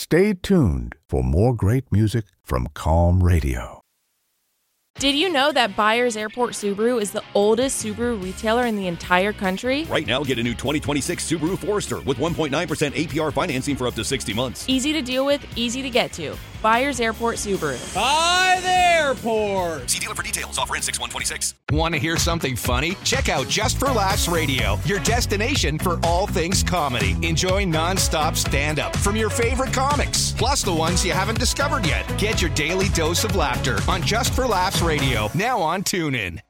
Stay tuned for more great music from Calm Radio. Did you know that Byers Airport Subaru is the oldest Subaru retailer in the entire country? Right now, get a new 2026 Subaru Forester with 1.9% APR financing for up to 60 months. Easy to deal with, easy to get to. Byers Airport Subaru. By the airport. See dealer for details. Offer in 6/126. Want to hear something funny? Check out Just for Laughs Radio, your destination for all things comedy. Enjoy non-stop stand-up from your favorite comics, plus the ones you haven't discovered yet. Get your daily dose of laughter on Just for Laughs Radio, now on TuneIn.